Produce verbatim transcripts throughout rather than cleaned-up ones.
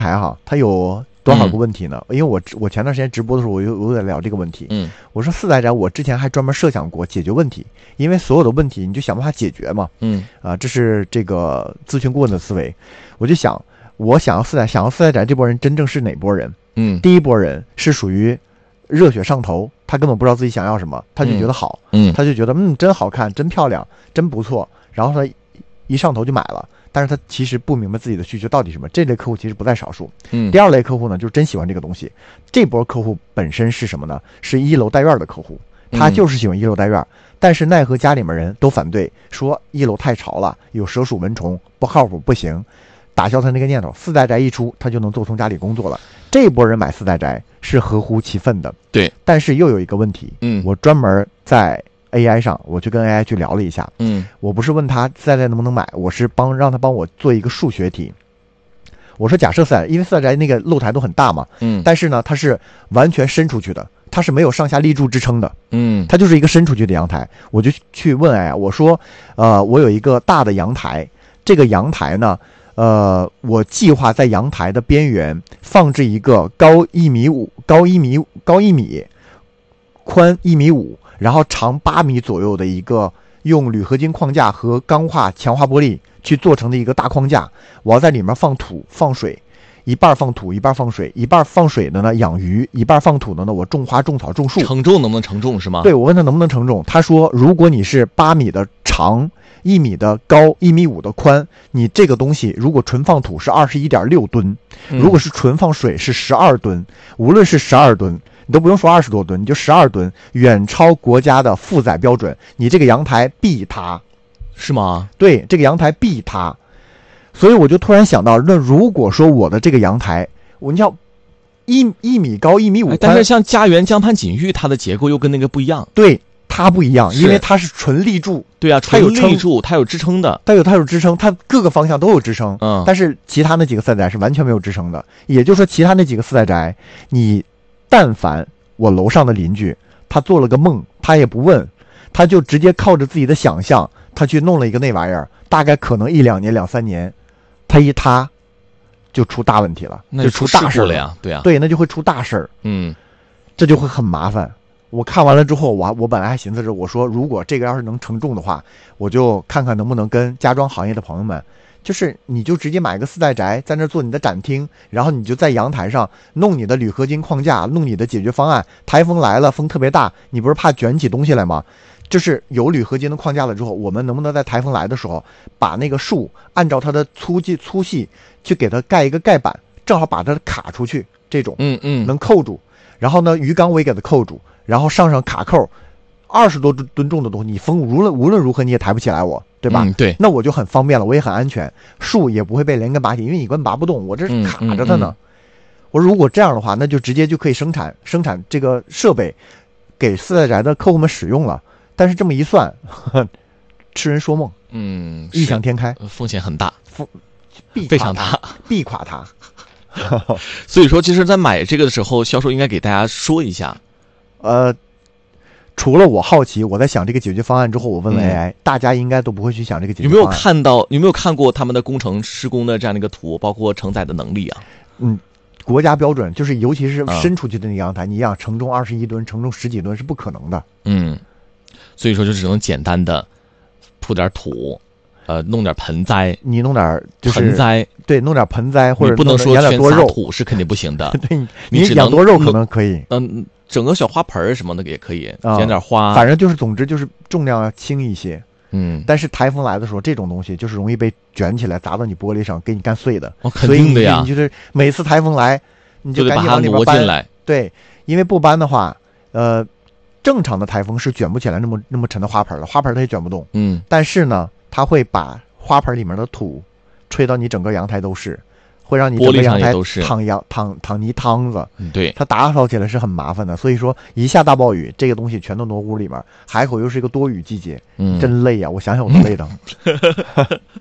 还好，它有多少个问题呢？嗯、因为我我前段时间直播的时候，我有我在聊这个问题。 嗯， 我说四代宅，我之前还专门设想过解决问题，因为所有的问题你就想办法解决嘛。 嗯， 啊，这是这个咨询顾问的思维。我就想，我想要四代，想要四代宅这波人真正是哪波人？ 嗯， 第一波人是属于热血上头，他根本不知道自己想要什么，他就觉得好， 嗯， 他就觉得嗯真好看，真漂亮，真不错，然后他一上头就买了。但是他其实不明白自己的需求到底什么，这类客户其实不在少数。 嗯， 第二类客户呢，就是真喜欢这个东西。这波客户本身是什么呢？是一楼带院的客户，他就是喜欢一楼带院，嗯、但是奈何家里面人都反对，说一楼太潮了，有蛇鼠蚊虫，不靠谱，不行，打消他那个念头。四代宅一出，他就能做从家里工作了。这波人买四代宅是合乎其分的， 对。 但是又有一个问题， 嗯， 我专门在A I 上，我去跟 A I 去聊了一下， 嗯， 我不是问他四代宅能不能买，我是帮让他帮我做一个数学题。我说假设四代，因为四代宅那个露台都很大嘛， 嗯， 但是呢，它是完全伸出去的，它是没有上下立柱支撑的， 嗯， 它就是一个伸出去的阳台。我就去问 A I， 我说，呃，我有一个大的阳台，这个阳台呢，呃，我计划在阳台的边缘放置一个高一米五、高一米、高一米、宽一米五。然后长八米左右的一个用铝合金框架和钢化强化玻璃去做成的一个大框架，我要在里面放土放水，一半放土一半放水，一半放水的呢养鱼，一半放土的呢我种花种草种树。 承重能不能承重是吗？ 对，我问他能不能承重，他说如果你是八米的长，一米的高，一米五的宽，你这个东西如果纯放土是二十一点六吨，如果是纯放水是十二吨，无论是十二吨。你都不用说二十多吨，你就十二吨，远超国家的负载标准，你这个阳台必塌， 是吗？ 对，这个阳台必塌。所以我就突然想到，那如果说我的这个阳台，我你像一一米高，一米五宽， 但是像家园江畔锦寓，它的结构又跟那个不一样。 对，它不一样，因为它是纯立柱。 对啊，纯立柱，它有支撑的， 它有它有支撑，它各个方向都有支撑。 嗯， 但是其他那几个四代宅是完全没有支撑的，也就是说，其他那几个四代宅，你。但凡我楼上的邻居他做了个梦，他也不问，他就直接靠着自己的想象，他去弄了一个那玩意儿，大概可能一两年两三年，他一塌就出大问题了， 那就出大事了呀，对啊， 对，那就会出大事儿， 嗯， 这就会很麻烦。我看完了之后，我我本来还寻思着，我说如果这个要是能承重的话，我就看看能不能跟家装行业的朋友们。就是你就直接买个四代宅，在那做你的展厅，然后你就在阳台上弄你的铝合金框架，弄你的解决方案。台风来了，风特别大，你不是怕卷起东西来吗？就是有铝合金的框架了之后，我们能不能在台风来的时候，把那个树按照它的粗细粗细去给它盖一个盖板，正好把它卡出去，这种， 嗯嗯， 能扣住。然后呢，鱼缸我也给它扣住，然后上上卡扣。二十多吨重的东西，你风无论无论如何你也抬不起来我，对吧？ 嗯，对。 那我就很方便了，我也很安全，树也不会被连根拔起，因为你根本拔不动，我这卡着它呢。嗯嗯嗯、我如果这样的话，那就直接就可以生产生产这个设备，给四代宅的客户们使用了。但是这么一算，呵呵痴人说梦， 嗯， 异想天开， 风险很大， 风必非常大， 必垮它。 所以说，其实，在买这个的时候，销售应该给大家说一下， 呃。除了我好奇，我在想这个解决方案之后，我问了 A I，、嗯、大家应该都不会去想这个解决方案。 有没有看到？有没有看过他们的工程施工的这样的一个图，包括承载的能力啊？ 嗯，国家标准就是，尤其是伸出去的那个阳台，嗯、你想承重二十一吨，承重十几吨是不可能的。 嗯，所以说就只能简单的铺点土，呃，弄点盆栽， 你弄点就是盆栽， 对，弄点盆栽或者不能说养点多肉， 土是肯定不行的。 对， 你你养多肉可能可以。 嗯。整个小花盆什么的也可以，捡点花， 反正就是，总之就是重量要轻一些。 嗯， 但是台风来的时候，这种东西就是容易被卷起来，砸到你玻璃上，给你干碎的。 哦，肯定的呀。 所以你就是每次台风来，你就赶紧往里边搬。来对，因为不搬的话，呃，正常的台风是卷不起来那么那么沉的花盆的，花盆它也卷不动。 嗯， 但是呢，它会把花盆里面的土吹到你整个阳台都是。会让你整个阳台淌阳淌淌泥汤子， 对， 它打扫起来是很麻烦的。所以说，一下大暴雨，这个东西全都挪屋里面。海口又是一个多雨季节， 嗯， 真累呀、啊！我想想我都累的。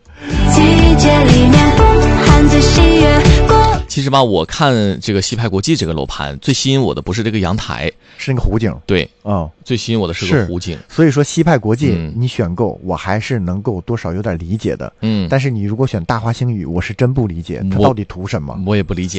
季节里面风寒最喜悦过。 其实吧，我看这个西派国际这个楼盘，最吸引我的不是这个阳台， 是那个湖景。 对， 哦， 最吸引我的是是个湖景。 所以说西派国际嗯你选购，我还是能够多少有点理解的。 嗯， 但是你如果选大华星宇，我是真不理解它我到底图什么。 我也不理解。